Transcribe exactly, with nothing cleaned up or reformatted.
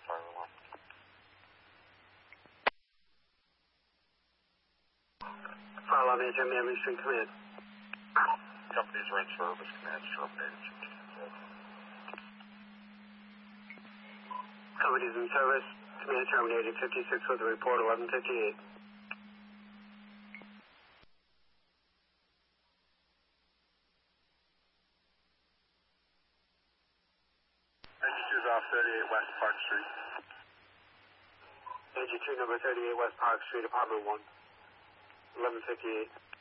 fire alarm. Fire alarm agent, Miami Street Command. Company's are in service, command terminated. Company's in service, command terminated, fifty-six with a report, eleven fifty-eight. Engine two's off thirty-eight West Park Street. Engine two, number thirty-eight West Park Street, apartment one, eleven fifty-eight.